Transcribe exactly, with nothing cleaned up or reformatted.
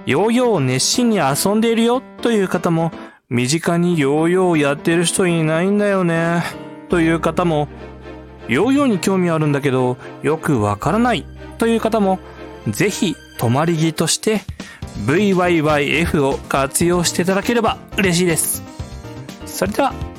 ヨーヨーを熱心に遊んでいるよという方も、身近にヨーヨーをやってる人いないんだよねという方も、ヨーヨーに興味あるんだけどよくわからないという方も、ぜひ泊まり木として ブイワイワイエフ を活用していただければ嬉しいです。それでは